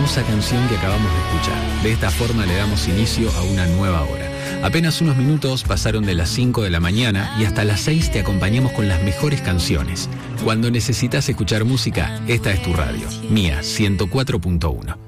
hermosa canción que acabamos de escuchar. De esta forma le damos inicio a una nueva hora. Apenas unos minutos pasaron de las 5 de la mañana y hasta las 6 te acompañamos con las mejores canciones. Cuando necesitas escuchar música, esta es tu radio. Mía 104.1.